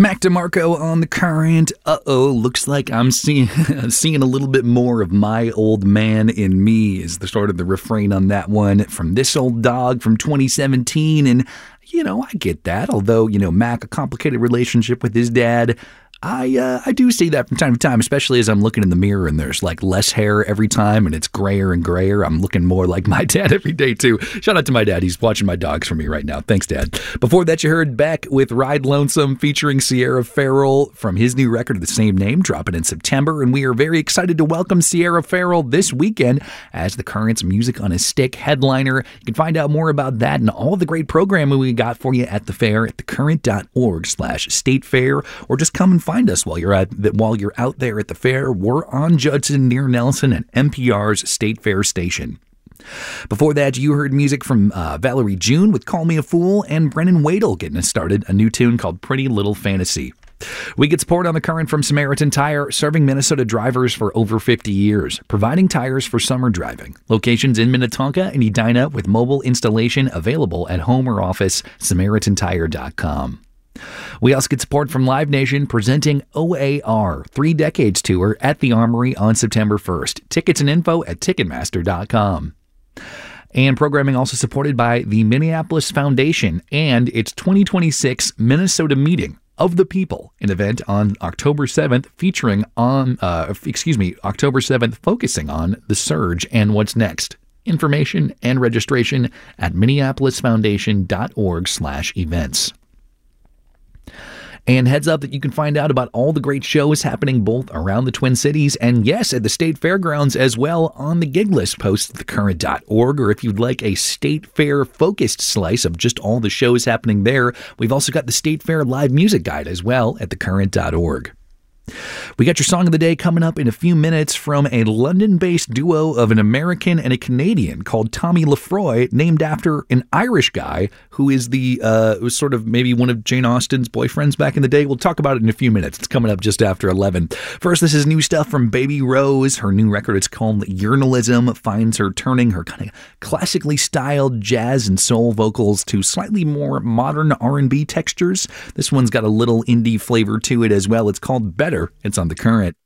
Mac DeMarco on The Current. Looks like I'm seeing a little bit more of my old man in me is the sort of the refrain on that one from This Old Dog from 2017. And, I get that. Although, Mac, a complicated relationship with his dad. I do see that from time to time, especially as I'm looking in the mirror and there's like less hair every time and it's grayer and grayer. I'm looking more like my dad every day too. Shout out to my dad. He's watching my dogs for me right now. Thanks, Dad. Before that, you heard Beck with Ride Lonesome featuring Sierra Farrell from his new record of the same name, dropping in September. And we are very excited to welcome Sierra Farrell this weekend as The Current's Music on a Stick headliner. You can find out more about that and all the great programming we got for you at the fair at thecurrent.org/state fair, or just come and find us while you're out there at the fair. We're on Judson near Nelson at NPR's State Fair station. Before that, you heard music from Valerie June with Call Me a Fool, and Brennan Wadle getting us started, a new tune called Pretty Little Fantasy. We get support on The Current from Samaritan Tire, serving Minnesota drivers for over 50 years, providing tires for summer driving. Locations in Minnetonka and Edina with mobile installation available at home or office, SamaritanTire.com. We also get support from Live Nation presenting OAR 3 Decades Tour at the Armory on September 1st. Tickets and info at Ticketmaster.com. And programming also supported by the Minneapolis Foundation and its 2026 Minnesota Meeting of the People, an event on October 7th October 7th focusing on the surge and what's next. Information and registration at minneapolisfoundation.org/events. And heads up that you can find out about all the great shows happening both around the Twin Cities and, yes, at the State Fairgrounds as well on the gig list post at thecurrent.org. Or if you'd like a State Fair-focused slice of just all the shows happening there, we've also got the State Fair Live Music Guide as well at thecurrent.org. We got your song of the day coming up in a few minutes from a London-based duo of an American and a Canadian called Tommy Lefroy, named after an Irish guy who is was sort of maybe one of Jane Austen's boyfriends back in the day. We'll talk about it in a few minutes. It's coming up just after 11. First, this is new stuff from Baby Rose. Her new record, it's called Journalism, finds her turning her kind of classically styled jazz and soul vocals to slightly more modern R&B textures. This one's got a little indie flavor to it as well. It's called Better. It's on The Current.